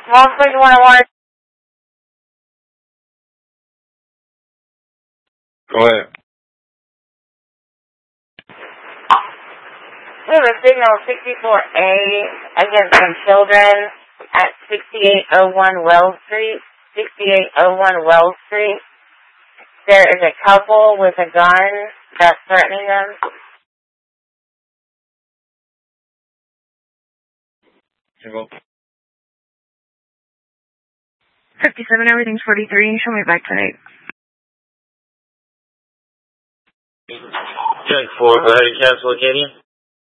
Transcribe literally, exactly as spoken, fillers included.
Small Spring one oh one. Go ahead. We have a signal sixty-four A against some children at sixty-eight oh one Wells Street. sixty-eight oh one Wells Street. There is a couple with a gun that's threatening them. fifty-seven, everything's forty-three. Show me back tonight. Check four, go ahead and cancel Acadian.